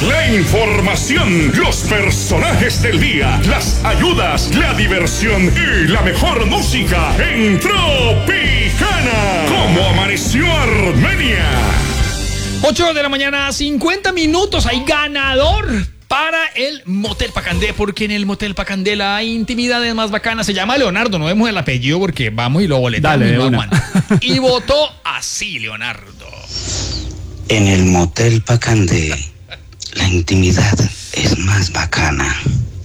La información, los personajes del día, las ayudas, la diversión y la mejor música en Tropicana. ¿Cómo amaneció Armenia? 8 de la mañana, 50 minutos. Hay ganador para el Motel Pacandé, porque en el Motel Pacandé la intimidad es más bacana. Se llama Leonardo, no vemos el apellido porque vamos y lo boletamos. Y votó así, Leonardo. En el Motel Pacandé, la intimidad es más bacana.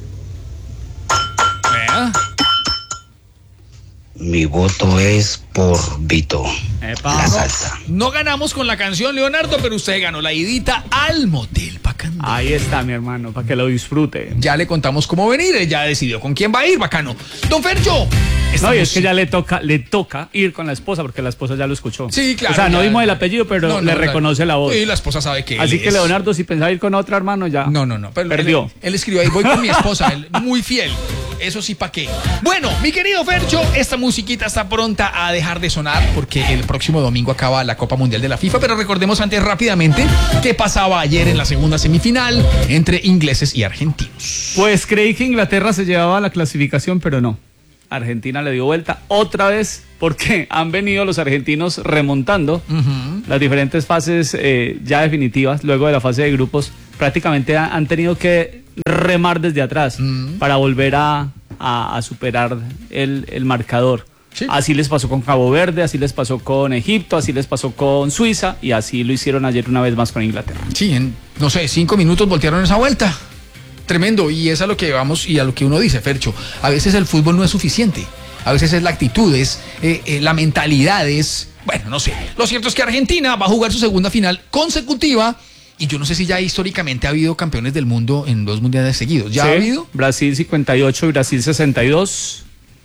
Mi voto es por Vito, la salsa. No ganamos con la canción, Leonardo, pero usted ganó la idita al Motel Pacandé. Ahí está, mi hermano, para que lo disfrute. Ya le contamos cómo venir, él ya decidió con quién va a ir, bacano. Don Fercho. No, y es que ya le toca ir con la esposa, porque la esposa ya lo escuchó. Sí, claro. O sea, no dimos el apellido, pero le reconoce la voz. Y la esposa sabe que Así que Leonardo, si pensaba ir con otra, hermano, ya. No. Perdió. Él escribió ahí, voy con mi esposa, él, muy fiel. Eso sí, ¿pa' qué? Bueno, mi querido Fercho, esta musiquita está pronta a dejar de sonar porque el próximo domingo acaba la Copa Mundial de la FIFA, pero recordemos antes rápidamente qué pasaba ayer en la segunda semifinal entre ingleses y argentinos. Pues creí que Inglaterra se llevaba la clasificación, pero no. Argentina le dio vuelta otra vez porque han venido los argentinos remontando las diferentes fases ya definitivas. Luego de la fase de grupos prácticamente han tenido que remar desde atrás para volver a superar el marcador. Sí. Así les pasó con Cabo Verde, así les pasó con Egipto, así les pasó con Suiza y así lo hicieron ayer una vez más con Inglaterra. Sí, en, 5 minutos voltearon esa vuelta. Tremendo, y es a lo que vamos y a lo que uno dice, Fercho. A veces el fútbol no es suficiente. A veces es la actitud, es la mentalidad, es... Bueno, no sé. Lo cierto es que Argentina va a jugar su segunda final consecutiva y yo no sé si ya históricamente ha habido campeones del mundo en 2 mundiales seguidos. ¿Ya ha habido? Brasil 58 y Brasil 62.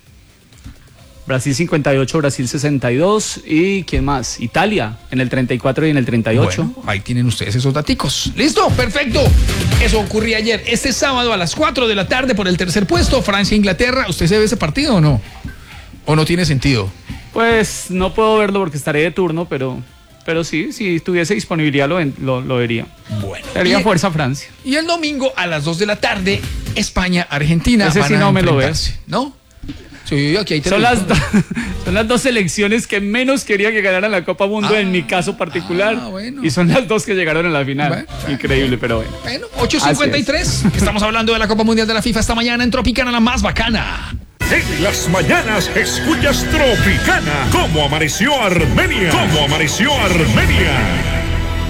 Brasil 58, Brasil 62 y ¿quién más? Italia en el 34 y en el 38. Bueno, ahí tienen ustedes esos daticos. ¿Listo? Perfecto. Eso ocurría ayer. Este sábado a las 4 de la tarde por el tercer puesto, Francia-Inglaterra. ¿Usted se ve ese partido o no? ¿O no tiene sentido? Pues no puedo verlo porque estaré de turno, pero sí, si tuviese disponibilidad lo vería. Bueno. Daría fuerza a Francia. Y el domingo a las 2 de la tarde, España-Argentina. Ese sí no me lo ves. ¿No? Sí, aquí hay son las 2 selecciones que menos quería que ganaran la Copa Mundo en mi caso particular. Bueno. Y son las 2 que llegaron a la final. Increíble, pero bueno. Bueno, 8:53. Estamos hablando de la Copa Mundial de la FIFA esta mañana en Tropicana, la más bacana. En las mañanas escuchas Tropicana. ¿Cómo amaneció Armenia? ¿Cómo amaneció Armenia?